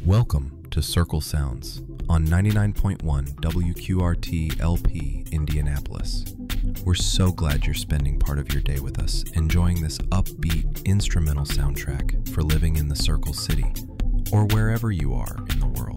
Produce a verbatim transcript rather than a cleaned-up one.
Welcome to Circle Sounds on ninety-nine point one W Q R T L P Indianapolis. We're so glad you're spending part of your day with us, enjoying this upbeat instrumental soundtrack for living in the Circle City or wherever you are in the world.